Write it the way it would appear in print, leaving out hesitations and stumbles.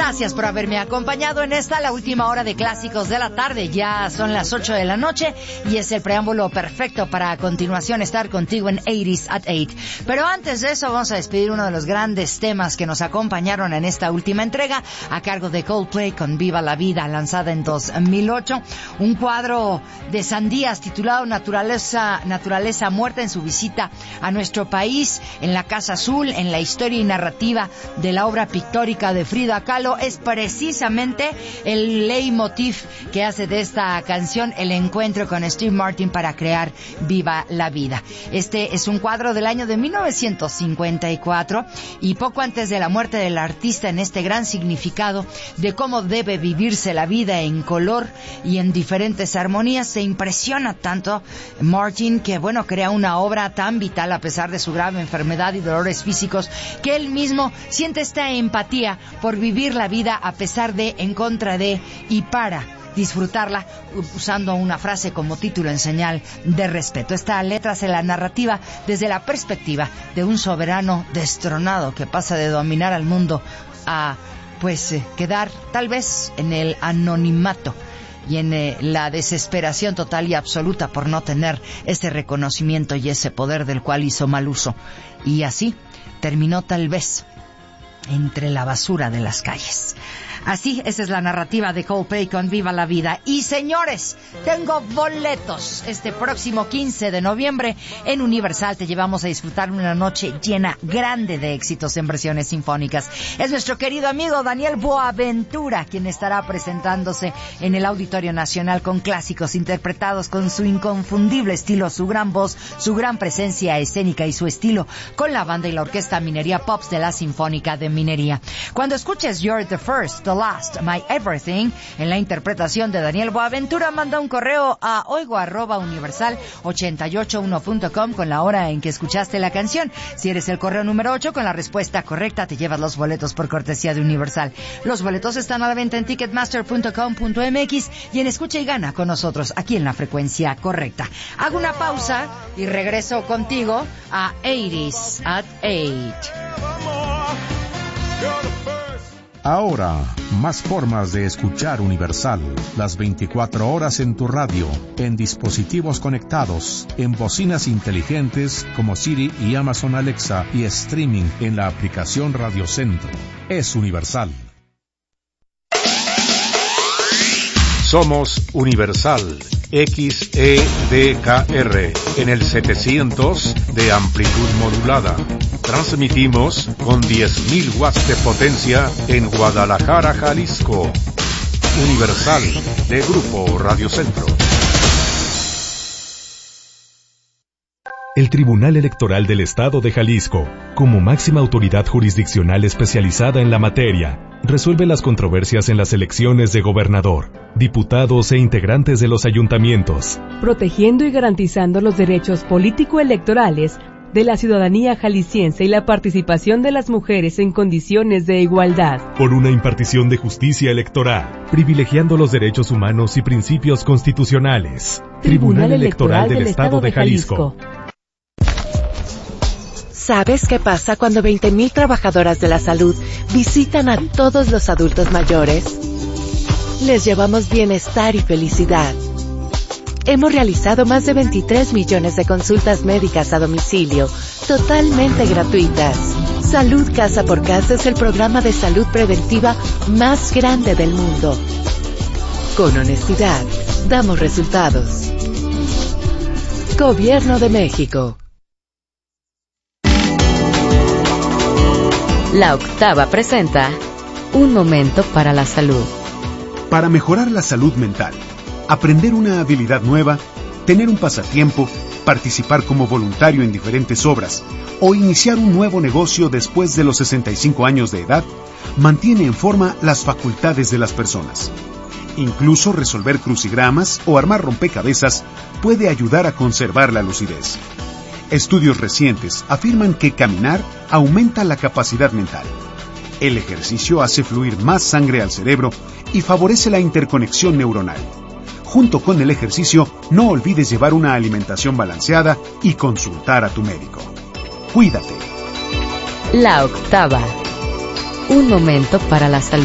Gracias por haberme acompañado en esta, la última hora de Clásicos de la Tarde. Ya son las 8 de la noche y es el preámbulo perfecto para a continuación estar contigo en 80s at 8. Pero antes de eso vamos a despedir uno de los grandes temas que nos acompañaron en esta última entrega a cargo de Coldplay con Viva la Vida, lanzada en 2008. Un cuadro de Sandías titulado Naturaleza Muerta, en su visita a nuestro país en la Casa Azul, en la historia y narrativa de la obra pictórica de Frida Kahlo. Es precisamente el leitmotiv que hace de esta canción el encuentro con Steve Martin para crear Viva la Vida. Este es un cuadro del año de 1954 y poco antes de la muerte del artista, en este gran significado de cómo debe vivirse la vida en color y en diferentes armonías, se impresiona tanto Martin que, bueno, crea una obra tan vital a pesar de su grave enfermedad y dolores físicos, que él mismo siente esta empatía por vivir la vida a pesar de, en contra de y para disfrutarla, usando una frase como título en señal de respeto. Esta letra hace la narrativa desde la perspectiva de un soberano destronado que pasa de dominar al mundo a, quedar tal vez en el anonimato y en la desesperación total y absoluta por no tener ese reconocimiento y ese poder del cual hizo mal uso. Y así terminó tal vez entre la basura de las calles. Así, esa es la narrativa de Coldplay con Viva la Vida. Y señores, tengo boletos este próximo 15 de noviembre en Universal. Te llevamos a disfrutar una noche llena, grande de éxitos en versiones sinfónicas. Es nuestro querido amigo Daniel Boaventura quien estará presentándose en el Auditorio Nacional con clásicos interpretados con su inconfundible estilo, su gran voz, su gran presencia escénica y su estilo con la banda y la orquesta Minería Pops de la Sinfónica de Minería. Cuando escuches You're the First, The Last, My Everything, en la interpretación de Daniel Boaventura, manda un correo a oigo@universal881.com con la hora en que escuchaste la canción. Si eres el correo número 8 con la respuesta correcta, te llevas los boletos por cortesía de Universal. Los boletos están a la venta en ticketmaster.com.mx y en Escucha y Gana con nosotros aquí en la frecuencia correcta. Hago una pausa y regreso contigo a 80s at 8. Ahora, más formas de escuchar Universal. Las 24 horas en tu radio, en dispositivos conectados, en bocinas inteligentes como Siri y Amazon Alexa y streaming en la aplicación Radio Centro. Es Universal. Somos Universal XEDKR en el 700 de amplitud modulada. Transmitimos con 10.000 watts de potencia en Guadalajara, Jalisco. Universal, de Grupo Radio Centro. El Tribunal Electoral del Estado de Jalisco, como máxima autoridad jurisdiccional especializada en la materia, resuelve las controversias en las elecciones de gobernador, diputados e integrantes de los ayuntamientos, protegiendo y garantizando los derechos político-electorales de la ciudadanía jalisciense y la participación de las mujeres en condiciones de igualdad. Por una impartición de justicia electoral, privilegiando los derechos humanos y principios constitucionales. Tribunal Electoral del Estado de Jalisco. ¿Sabes qué pasa cuando 20,000 trabajadoras de la salud visitan a todos los adultos mayores? Les llevamos bienestar y felicidad. Hemos realizado más de 23 millones de consultas médicas a domicilio, totalmente gratuitas. Salud Casa por Casa es el programa de salud preventiva más grande del mundo. Con honestidad, damos resultados. Gobierno de México. La Octava presenta Un Momento para la Salud. Para mejorar la salud mental, aprender una habilidad nueva, tener un pasatiempo, participar como voluntario en diferentes obras o iniciar un nuevo negocio después de los 65 años de edad, mantiene en forma las facultades de las personas. Incluso resolver crucigramas o armar rompecabezas puede ayudar a conservar la lucidez. Estudios recientes afirman que caminar aumenta la capacidad mental. El ejercicio hace fluir más sangre al cerebro y favorece la interconexión neuronal. Junto con el ejercicio, no olvides llevar una alimentación balanceada y consultar a tu médico. Cuídate. La Octava. Un momento para la salud.